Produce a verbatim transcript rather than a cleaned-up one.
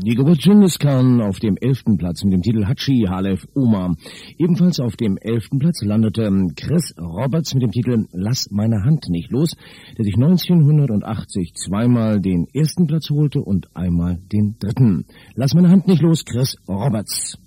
Die Geburt Genghis Khan auf dem elften Platz mit dem Titel Hatschi Halef Umar. Ebenfalls auf dem elften Platz landete Chris Roberts mit dem Titel Lass meine Hand nicht los, der sich neunzehnhundertachtzig zweimal den ersten Platz holte und einmal den dritten. Lass meine Hand nicht los, Chris Roberts.